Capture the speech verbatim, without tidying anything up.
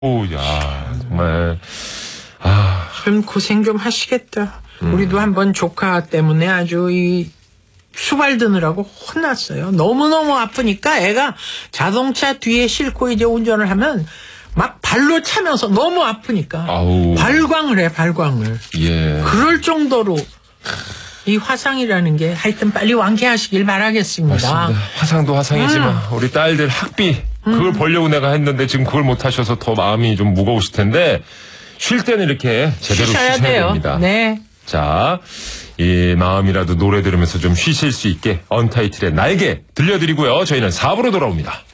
오, 야, 정말, 아. 좀 고생 좀 하시겠다. 음. 우리도 한번 조카 때문에 아주 이 수발 드느라고 혼났어요. 너무너무 아프니까 애가 자동차 뒤에 싣고 이제 운전을 하면 막 발로 차면서 너무 아프니까 아우. 발광을 해, 발광을. 예. 그럴 정도로 이 화상이라는 게 하여튼 빨리 완쾌하시길 바라겠습니다. 맞습니다. 화상도 화상이지만 음. 우리 딸들 학비 그걸 음. 벌려고 내가 했는데 지금 그걸 못 하셔서 더 마음이 좀 무거우실 텐데 쉴 때는 이렇게 제대로 쉬셔야 쉬셔야 돼요. 됩니다. 네. 자, 이 마음이라도 노래 들으면서 좀 쉬실 수 있게 언타이틀의 날개 들려드리고요. 저희는 사 부로 돌아옵니다.